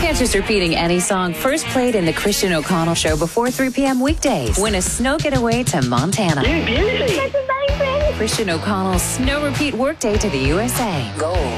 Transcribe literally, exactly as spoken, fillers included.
Can't just repeating any song first played in the Christian O'Connell Show before three p.m. weekdays. Win a snow getaway to Montana. You beauty. Christian O'Connell's snow repeat workday to the U S A. Go.